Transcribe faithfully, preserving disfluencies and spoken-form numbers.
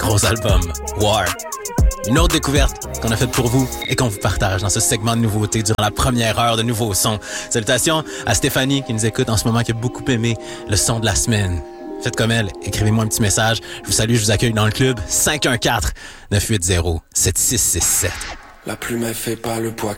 gros album, War. Une autre découverte qu'on a faite pour vous et qu'on vous partage dans ce segment de nouveautés durant la première heure de nouveaux sons. Salutations à Stéphanie qui nous écoute en ce moment, qui a beaucoup aimé le son de la semaine. Faites comme elle, écrivez-moi un petit message. Je vous salue, je vous accueille dans le club cinq un quatre, neuf huit zéro, sept six six sept. La plume elle fait pas le poids